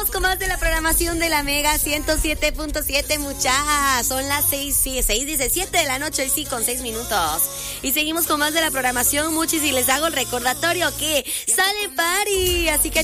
seguimos con más de la programación de la Mega 107.7, muchachas. Son las 6:17 de la noche, y sí, con 6 minutos. Y seguimos con más de la programación, muchis, y les hago el recordatorio que sale party. Así que